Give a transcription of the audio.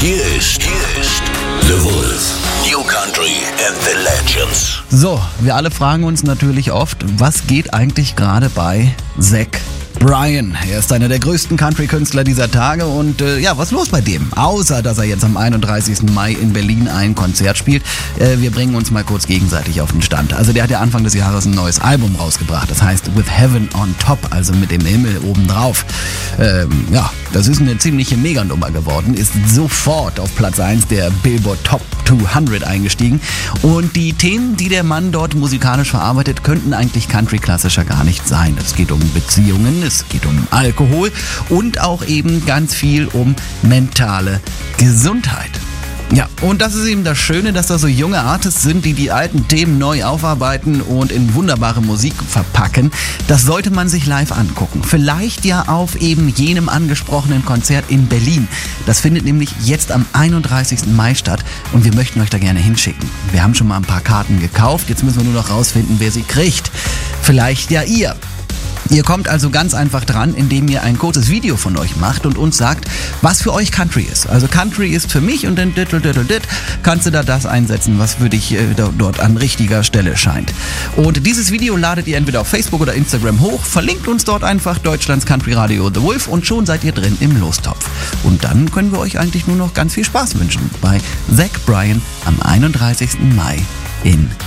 Hier ist The Wolf. New Country and the Legends. So, wir alle fragen uns natürlich oft, was geht eigentlich gerade bei Zach Bryan? Er ist einer der größten Country-Künstler dieser Tage und was ist los bei dem? Außer, dass er jetzt am 31. Mai in Berlin ein Konzert spielt. Wir bringen uns mal kurz gegenseitig auf den Stand. Also der hat ja Anfang des Jahres ein neues Album rausgebracht. Das heißt With Heaven on Top, also mit dem Himmel obendrauf. Das ist eine ziemliche Meganummer geworden. Ist sofort auf Platz 1 der Billboard Top 200 eingestiegen. Und die Themen, die der Mann dort musikalisch verarbeitet, könnten eigentlich Country-klassischer gar nicht sein. Es geht um Beziehungen, es geht um Alkohol und auch eben ganz viel um mentale Gesundheit. Ja, und das ist eben das Schöne, dass da so junge Artists sind, die alten Themen neu aufarbeiten und in wunderbare Musik verpacken. Das sollte man sich live angucken. Vielleicht ja auf eben jenem angesprochenen Konzert in Berlin. Das findet nämlich jetzt am 31. Mai statt und wir möchten euch da gerne hinschicken. Wir haben schon mal ein paar Karten gekauft, jetzt müssen wir nur noch rausfinden, wer sie kriegt. Vielleicht ja ihr. Ihr kommt also ganz einfach dran, indem ihr ein kurzes Video von euch macht und uns sagt, was für euch Country ist. Also Country ist für mich und dann kannst du da das einsetzen, was für dich dort an richtiger Stelle scheint. Und dieses Video ladet ihr entweder auf Facebook oder Instagram hoch, verlinkt uns dort einfach Deutschlands Country Radio The Wolf und schon seid ihr drin im Lostopf. Und dann können wir euch eigentlich nur noch ganz viel Spaß wünschen bei Zach Bryan am 31. Mai in